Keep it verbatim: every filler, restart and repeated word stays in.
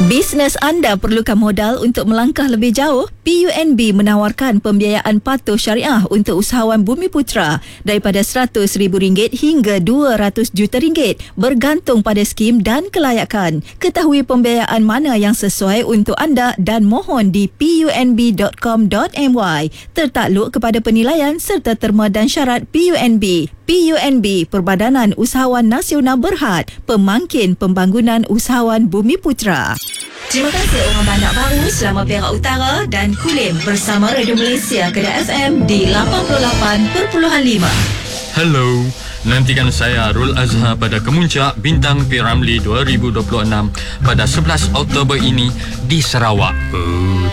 Bisnes anda perlukan modal untuk melangkah lebih jauh? P U N B menawarkan pembiayaan patuh syariah untuk usahawan Bumiputera daripada seratus ribu ringgit hingga dua ratus juta ringgit bergantung pada skim dan kelayakan. Ketahui pembiayaan mana yang sesuai untuk anda dan mohon di pun b dot com dot my. Tertakluk kepada penilaian serta terma dan syarat P U N B. P U N B, Perbadanan Usahawan Nasional Berhad, Pemangkin Pembangunan Usahawan Bumiputera. Terima kasih orang Banak Baru, Selama Perak Utara dan Kulim bersama Radio Malaysia Kedah F M di lapan puluh lapan perpuluhan lima. Hello, nantikan saya Rul Azhar pada Kemuncak Bintang P Ramlee dua ribu dua puluh enam pada sebelas Oktober ini di Sarawak. Uh,